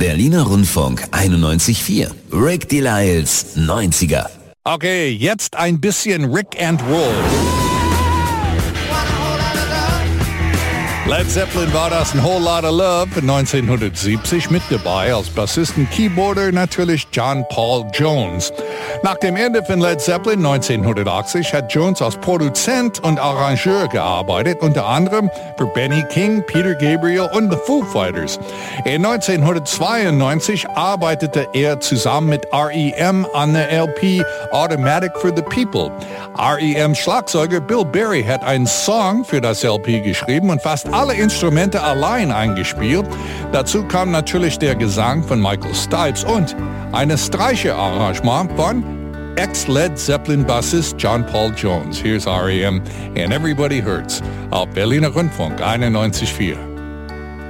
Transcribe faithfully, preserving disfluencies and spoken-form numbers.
Berliner Rundfunk einundneunzig Komma vier. Rick Delisles neunziger. Okay, jetzt ein bisschen Rick and Roll. Led Zeppelin war das ein Whole Lotta Love neunzehnhundertsiebzig, mit dabei als Bassisten Keyboarder natürlich John Paul Jones. Nach dem Ende von Led Zeppelin neunzehnhundertachtzig hat Jones als Produzent und Arrangeur gearbeitet, unter anderem für Benny King, Peter Gabriel und The Foo Fighters. In neunzehnhundertzweiundneunzig arbeitete er zusammen mit R E M an der L P Automatic for the People. R E M-Schlagzeuger Bill Berry hat einen Song für das L P geschrieben und fast alle Instrumente allein eingespielt. Dazu kam natürlich der Gesang von Michael Stipe und ein Streicherarrangement von ex-Led Zeppelin-Bassist John Paul Jones. Here's R E M and Everybody Hurts auf Berliner Rundfunk einundneunzig Komma vier.